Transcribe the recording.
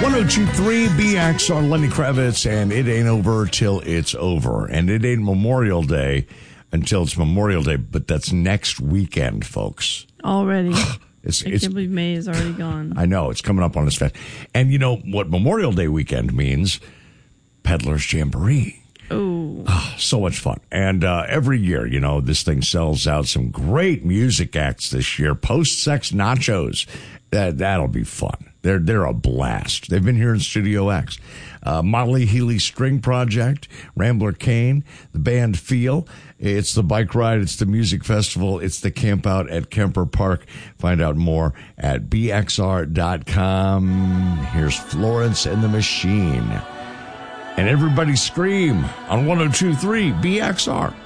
1023 BXR, Lenny Kravitz, and it ain't over till it's over. And it ain't Memorial Day until it's Memorial Day, but that's next weekend, folks. Already. I can't believe May is already gone. I know, it's coming up on us fast. And you know what Memorial Day weekend means? Peddler's Jamboree. Oh, so much fun. And every year, you know, this thing sells out some great music acts this year. Post-Sex Nachos. That'll be fun. They're a blast. They've been here in Studio X. Molly Healy String Project, Rambler Kane, the band Feel. It's the bike ride. It's the music festival. It's the camp out at Kemper Park. Find out more at bxr.com. Here's Florence and the Machine. And everybody scream on 102.3 BXR.